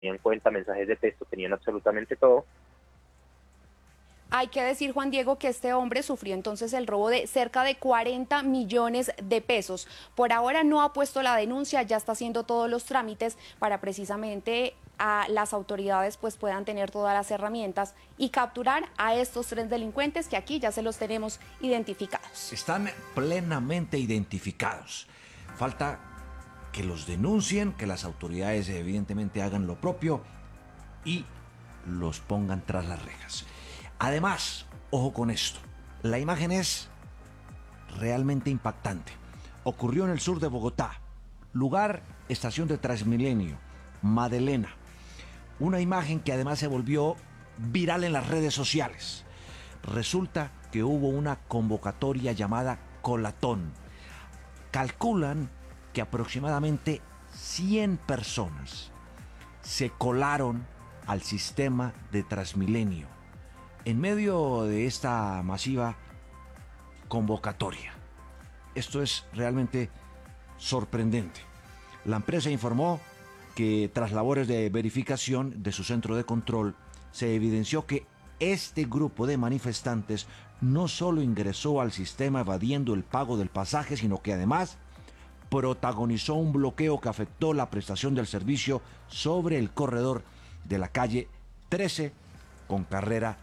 tenían cuenta, mensajes de texto, tenían absolutamente todo. Hay que decir, Juan Diego, que este hombre sufrió entonces el robo de cerca de 40 millones de pesos. Por ahora no ha puesto la denuncia, ya está haciendo todos los trámites para precisamente a las autoridades pues puedan tener todas las herramientas y capturar a estos tres delincuentes que aquí ya se los tenemos identificados. Están plenamente identificados. Falta que los denuncien, que las autoridades evidentemente hagan lo propio y los pongan tras las rejas. Además, ojo con esto, la imagen es realmente impactante. Ocurrió en el sur de Bogotá, lugar, estación de Transmilenio, Madelena. Una imagen que además se volvió viral en las redes sociales. Resulta que hubo una convocatoria llamada Colatón. Calculan que aproximadamente 100 personas se colaron al sistema de Transmilenio en medio de esta masiva convocatoria. Esto es realmente sorprendente. La empresa informó que tras labores de verificación de su centro de control, se evidenció que este grupo de manifestantes no solo ingresó al sistema evadiendo el pago del pasaje, sino que además protagonizó un bloqueo que afectó la prestación del servicio sobre el corredor de la calle 13 con carrera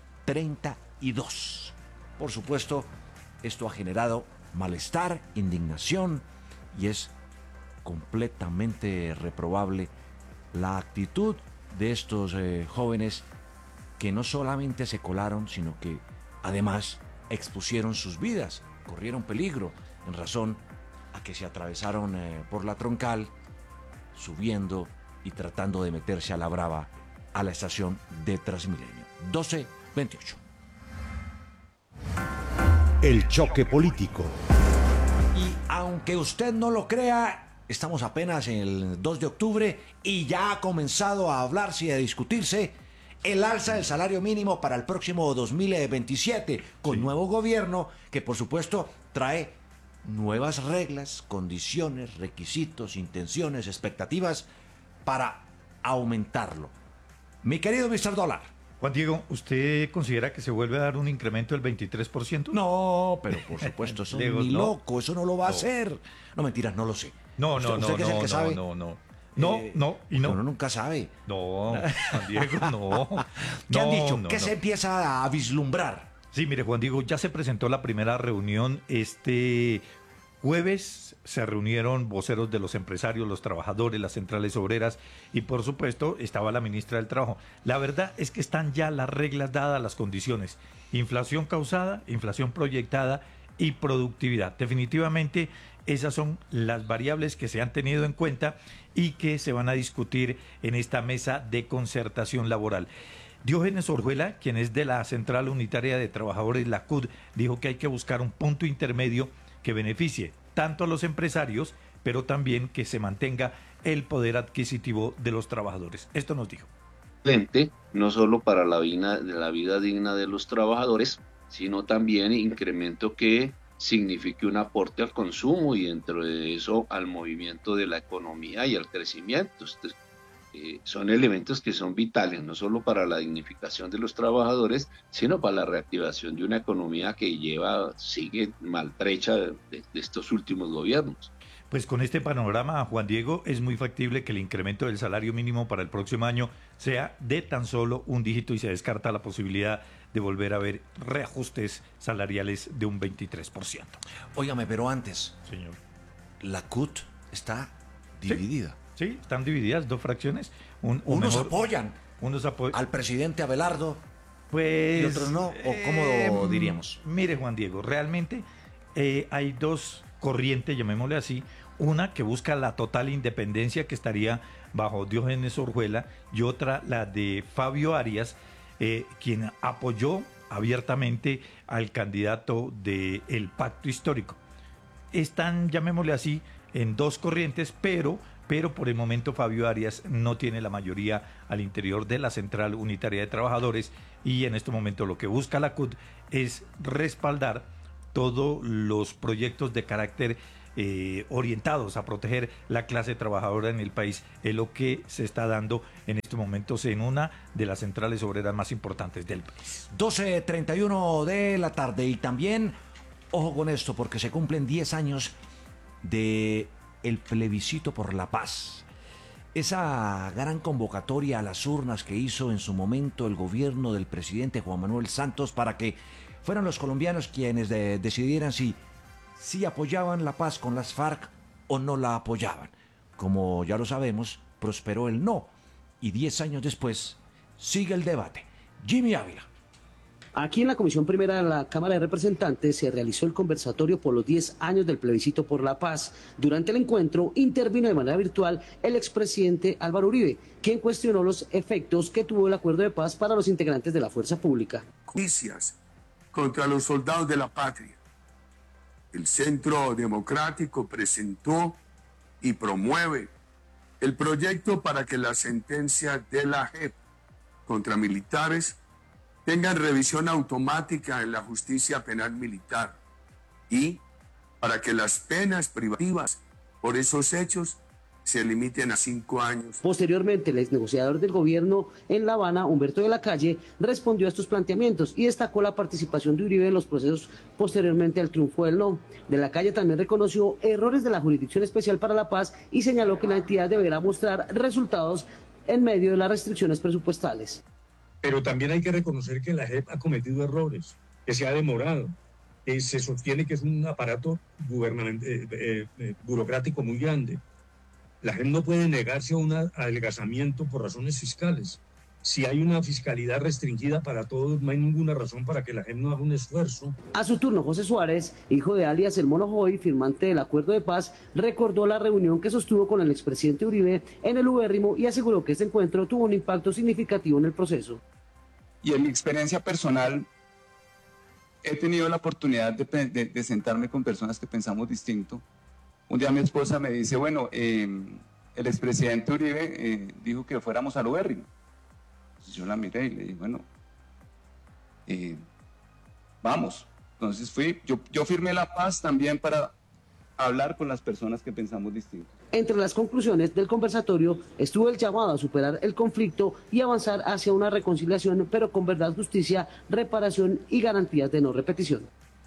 32. Por supuesto, esto ha generado malestar, indignación y es completamente reprobable la actitud de estos jóvenes que no solamente se colaron, sino que además expusieron sus vidas, corrieron peligro en razón a que se atravesaron por la troncal, subiendo y tratando de meterse a la brava a la estación de Transmilenio. 12:28. El choque político. Y aunque usted no lo crea, estamos apenas en el 2 de octubre y ya ha comenzado a hablarse y a discutirse el alza del salario mínimo para el próximo 2027, con nuevo gobierno que por supuesto trae nuevas reglas, condiciones, requisitos, intenciones, expectativas para aumentarlo. Mi querido Mr. Dólar. Juan Diego, ¿usted considera que se vuelve a dar un incremento del 23%? No, pero por supuesto, eso Diego, ni no. loco, eso no lo va a hacer. No, mentiras, no lo sé. No, ¿Usted que es el que sabe? no. Uno nunca sabe. No, Juan Diego, no. ¿Qué han dicho? No, ¿Qué se empieza a vislumbrar? Sí, mire, Juan Diego, ya se presentó la primera reunión este jueves. Se reunieron voceros de los empresarios, los trabajadores, las centrales obreras y por supuesto estaba la ministra del Trabajo. La verdad es que están ya las reglas dadas, las condiciones. Inflación causada, inflación proyectada y productividad. Definitivamente esas son las variables que se han tenido en cuenta y que se van a discutir en esta mesa de concertación laboral. Diógenes Orjuela, quien es de la Central Unitaria de Trabajadores, la CUT, dijo que hay que buscar un punto intermedio que beneficie tanto a los empresarios, pero también que se mantenga el poder adquisitivo de los trabajadores. Esto nos dijo. No solo para la vida digna de los trabajadores, sino también incremento que signifique un aporte al consumo y dentro de eso al movimiento de la economía y al crecimiento. Son elementos que son vitales, no solo para la dignificación de los trabajadores, sino para la reactivación de una economía que sigue maltrecha de estos últimos gobiernos. Pues con este panorama, Juan Diego, es muy factible que el incremento del salario mínimo para el próximo año sea de tan solo un dígito y se descarta la posibilidad de volver a ver reajustes salariales de un 23%. Óigame, pero antes, Señor. la CUT está dividida. Sí, están divididas dos fracciones. Unos apoyan unos al presidente Abelardo pues, y otros no. ¿O cómo diríamos? Mire, Juan Diego, realmente hay dos corrientes, llamémosle así. Una que busca la total independencia, que estaría bajo Diógenes Orjuela, y otra la de Fabio Arias, quien apoyó abiertamente al candidato del Pacto Histórico. Están, llamémosle así, en dos corrientes, pero por el momento Fabio Arias no tiene la mayoría al interior de la Central Unitaria de Trabajadores y en este momento lo que busca la CUT es respaldar todos los proyectos de carácter orientados a proteger la clase trabajadora en el país. Es lo que se está dando en estos momentos en una de las centrales obreras más importantes del país. 12:31 de la tarde y también, ojo con esto, porque se cumplen 10 años de el plebiscito por la paz. Esa gran convocatoria a las urnas que hizo en su momento el gobierno del presidente Juan Manuel Santos para que fueran los colombianos quienes decidieran si apoyaban la paz con las FARC o no la apoyaban. Como ya lo sabemos, prosperó el no y 10 años después sigue el debate. Jimmy Ávila. Aquí en la Comisión Primera de la Cámara de Representantes se realizó el conversatorio por los 10 años del plebiscito por la paz. Durante el encuentro intervino de manera virtual el expresidente Álvaro Uribe, quien cuestionó los efectos que tuvo el acuerdo de paz para los integrantes de la fuerza pública. Justicias contra los soldados de la patria. El Centro Democrático presentó y promueve el proyecto para que las sentencias de la JEP contra militares tengan revisión automática en la justicia penal militar y para que las penas privativas por esos hechos se limiten a 5 años. Posteriormente, el exnegociador del gobierno en La Habana, Humberto de la Calle, respondió a estos planteamientos y destacó la participación de Uribe en los procesos posteriormente al triunfo del no. De la Calle también reconoció errores de la Jurisdicción Especial para la Paz y señaló que la entidad deberá mostrar resultados en medio de las restricciones presupuestales. Pero también hay que reconocer que la JEP ha cometido errores, que se ha demorado, que se sostiene que es un aparato burocrático muy grande. La JEP no puede negarse a un adelgazamiento por razones fiscales. Si hay una fiscalidad restringida para todos, no hay ninguna razón para que la JEP no haga un esfuerzo. A su turno, José Suárez, hijo de alias El Mono Joy, firmante del acuerdo de paz, recordó la reunión que sostuvo con el expresidente Uribe en el Ubérrimo y aseguró que este encuentro tuvo un impacto significativo en el proceso. Y en mi experiencia personal, he tenido la oportunidad de sentarme con personas que pensamos distinto. Un día mi esposa me dice, bueno, el expresidente Uribe dijo que fuéramos al Ubérrimo. Entonces yo la miré y le dije, bueno, vamos. Entonces yo firmé la paz también para hablar con las personas que pensamos distinto. Entre las conclusiones del conversatorio estuvo el llamado a superar el conflicto y avanzar hacia una reconciliación, pero con verdad, justicia, reparación y garantías de no repetición.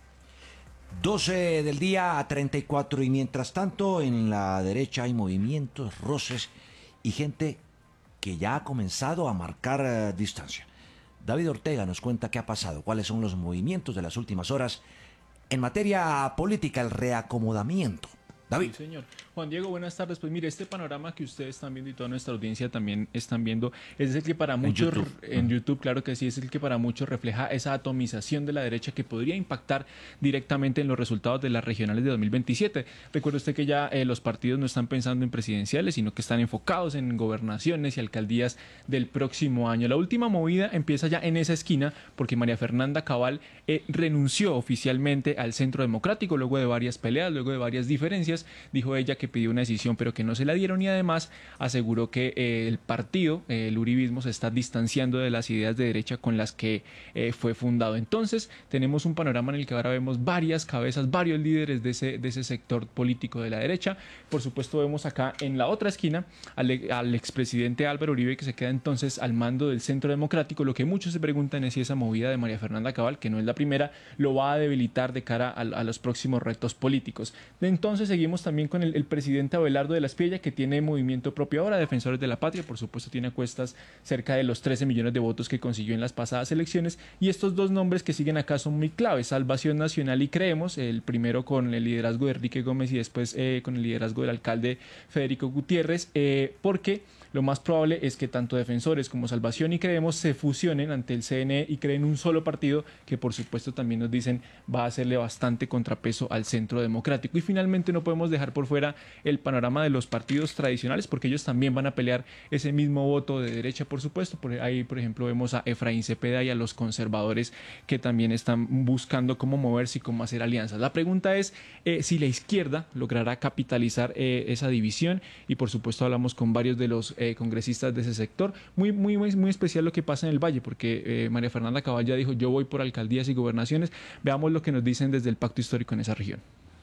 12 del día a 34 y mientras tanto en la derecha hay movimientos, roces y gente que ya ha comenzado a marcar distancia. David Ortega nos cuenta qué ha pasado, cuáles son los movimientos de las últimas horas en materia política, el reacomodamiento. David. Sí, señor. Juan Diego, buenas tardes. Pues mire, este panorama que ustedes están viendo y toda nuestra audiencia también están viendo, es el que para muchos, en YouTube, claro que sí, es el que para muchos refleja esa atomización de la derecha que podría impactar directamente en los resultados de las regionales de 2027. Recuerde usted que ya los partidos no están pensando en presidenciales, sino que están enfocados en gobernaciones y alcaldías del próximo año. La última movida empieza ya en esa esquina porque María Fernanda Cabal renunció oficialmente al Centro Democrático luego de varias peleas, luego de varias diferencias. Dijo ella que pidió una decisión pero que no se la dieron y además aseguró que el partido, el uribismo, se está distanciando de las ideas de derecha con las que fue fundado. Entonces tenemos un panorama en el que ahora vemos varias cabezas, varios líderes de ese sector político de la derecha. Por supuesto vemos acá en la otra esquina al expresidente Álvaro Uribe, que se queda entonces al mando del Centro Democrático. Lo que muchos se preguntan es si esa movida de María Fernanda Cabal, que no es la primera, lo va a debilitar de cara a los próximos retos políticos. Entonces seguimos también con el presidente Abelardo de la Espriella, que tiene movimiento propio ahora, Defensores de la Patria, por supuesto tiene a cuestas cerca de los 13 millones de votos que consiguió en las pasadas elecciones, y estos dos nombres que siguen acá son muy claves: Salvación Nacional y Creemos, el primero con el liderazgo de Enrique Gómez y después con el liderazgo del alcalde Federico Gutiérrez, porque lo más probable es que tanto Defensores como Salvación y Creemos se fusionen ante el CNE y creen un solo partido que por supuesto también nos dicen va a hacerle bastante contrapeso al Centro Democrático. Y finalmente no podemos dejar por fuera el panorama de los partidos tradicionales, porque ellos también van a pelear ese mismo voto de derecha, por supuesto. Por ahí, por ejemplo, vemos a Efraín Cepeda y a los conservadores que también están buscando cómo moverse y cómo hacer alianzas. La pregunta es si la izquierda logrará capitalizar esa división, y por supuesto hablamos con varios de los congresistas de ese sector. Muy especial lo que pasa en el Valle, porque María Fernanda Cabal ya dijo: yo voy por alcaldías y gobernaciones. Veamos lo que nos dicen desde el Pacto Histórico en esa región.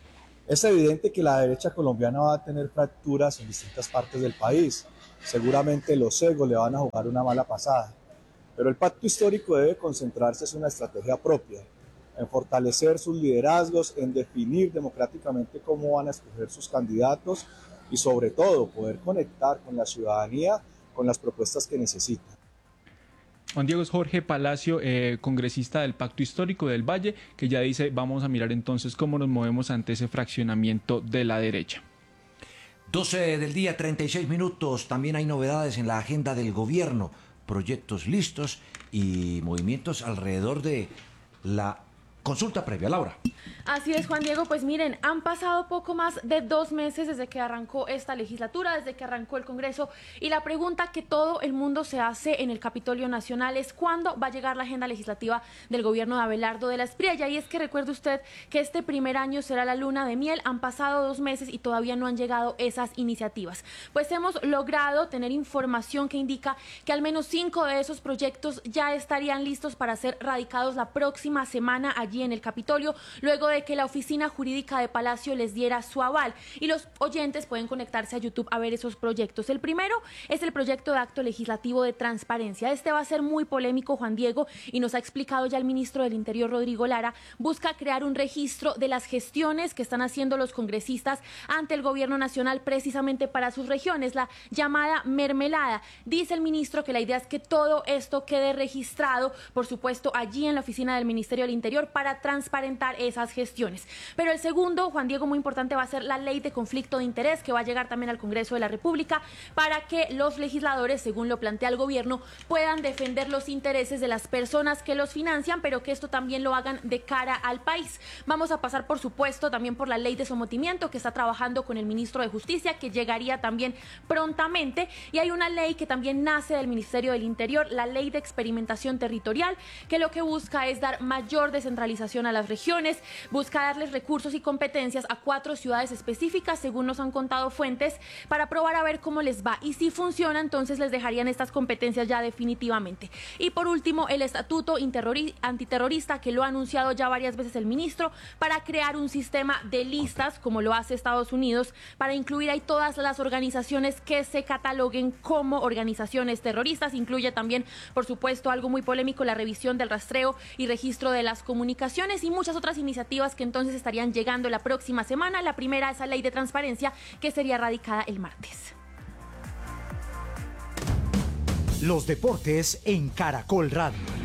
Es evidente que la derecha colombiana va a tener fracturas en distintas partes del país. Seguramente los egos le van a jugar una mala pasada. Pero el pacto histórico debe concentrarse en una estrategia propia, en fortalecer sus liderazgos, en definir democráticamente cómo van a escoger sus candidatos y sobre todo poder conectar con la ciudadanía con las propuestas que necesita. Juan Diego, es Jorge Palacio, congresista del Pacto Histórico del Valle, que ya dice, vamos a mirar entonces cómo nos movemos ante ese fraccionamiento de la derecha. 12 del día, 36 minutos. También hay novedades en la agenda del gobierno, proyectos listos y movimientos alrededor de la consulta previa. Laura. Así es, Juan Diego, pues miren, han pasado poco más de 2 meses desde que arrancó esta legislatura, desde que arrancó el Congreso, y la pregunta que todo el mundo se hace en el Capitolio Nacional es ¿cuándo va a llegar la agenda legislativa del gobierno de Abelardo de la Espriella? Y es que recuerde usted que este primer año será la luna de miel, han pasado 2 meses y todavía no han llegado esas iniciativas. Pues hemos logrado tener información que indica que al menos 5 de esos proyectos ya estarían listos para ser radicados la próxima semana allí en el Capitolio, luego de que la oficina jurídica de Palacio les diera su aval, y los oyentes pueden conectarse a YouTube a ver esos proyectos. El primero es el proyecto de acto legislativo de transparencia. Este va a ser muy polémico, Juan Diego, y nos ha explicado ya el ministro del Interior, Rodrigo Lara. Busca crear un registro de las gestiones que están haciendo los congresistas ante el gobierno nacional precisamente para sus regiones, la llamada mermelada. Dice el ministro que la idea es que todo esto quede registrado, por supuesto, allí en la oficina del Ministerio del Interior para transparentar esas gestiones. Pero el segundo, Juan Diego, muy importante, va a ser la ley de conflicto de interés, que va a llegar también al Congreso de la República para que los legisladores, según lo plantea el gobierno, puedan defender los intereses de las personas que los financian, pero que esto también lo hagan de cara al país. Vamos a pasar, por supuesto, también por la ley de sometimiento, que está trabajando con el ministro de Justicia, que llegaría también prontamente, y hay una ley que también nace del Ministerio del Interior, la ley de experimentación territorial, que lo que busca es dar mayor descentralización a las regiones, busca darles recursos y competencias a 4 ciudades específicas, según nos han contado fuentes, para probar a ver cómo les va, y si funciona, entonces les dejarían estas competencias ya definitivamente. Y por último, el estatuto antiterrorista, que lo ha anunciado ya varias veces el ministro, para crear un sistema de listas, como lo hace Estados Unidos, para incluir ahí todas las organizaciones que se cataloguen como organizaciones terroristas. Incluye también, por supuesto, algo muy polémico, la revisión del rastreo y registro de las comunicaciones, y muchas otras iniciativas que entonces estarían llegando la próxima semana. La primera, esa ley de transparencia, que sería radicada el martes. Los deportes en Caracol Radio.